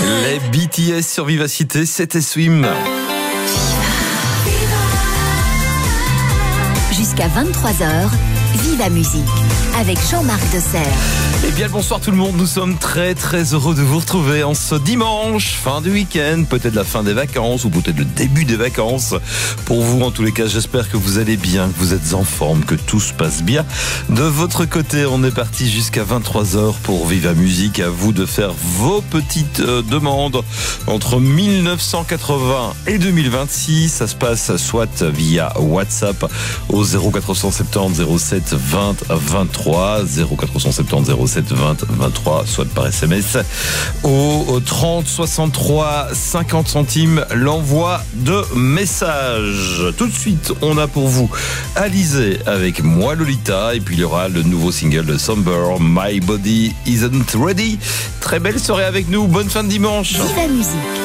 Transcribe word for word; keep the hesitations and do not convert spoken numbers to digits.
Les B T S sur Vivacité, c'était Swim. Jusqu'à vingt-trois heures, Viva Musique avec Jean-Marc Desserre. Eh bien, le bonsoir tout le monde, nous sommes très très heureux de vous retrouver en ce dimanche, fin du week-end, peut-être la fin des vacances ou peut-être le début des vacances. Pour vous, en tous les cas, j'espère que vous allez bien, que vous êtes en forme, que tout se passe bien. De votre côté, on est parti jusqu'à vingt-trois heures pour Viva Musique. À vous de faire vos petites euh, demandes entre mille neuf cent quatre-vingts et deux mille vingt-six. Ça se passe soit via WhatsApp au zéro quatre cent soixante-dix zéro sept vingt vingt-trois, zéro quatre cent soixante-dix zéro sept vingt vingt-trois, soit par S M S au trente soixante-trois cinquante centimes l'envoi de messages. Tout de suite, on a pour vous Alizé avec Moi Lolita, et puis il y aura le nouveau single de Somber, My Body Isn't Ready. Très belle soirée avec nous, bonne fin de dimanche. Viva Musique.